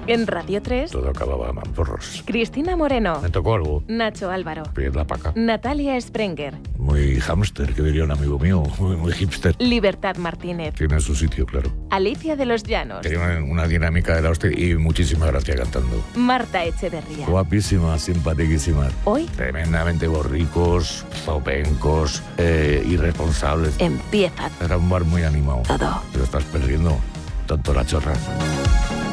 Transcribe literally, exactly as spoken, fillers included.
En Radio tres, Todo acababa a mamporros. Cristina Moreno, Me tocó algo. Nacho Álvaro, Pies la paca. Natalia Sprenger, Muy hámster, que diría un amigo mío. Muy, muy hipster. Libertad Martínez, Tiene su sitio, claro. Alicia de los Llanos, Tiene una, una dinámica de la hostia y muchísima gracia cantando. Marta Echeverría. Guapísima, simpaticísima. Hoy Tremendamente borricos, zopencos, eh, irresponsables. empieza Era un bar muy animado. todo. Te lo estás perdiendo, tonto la chorra.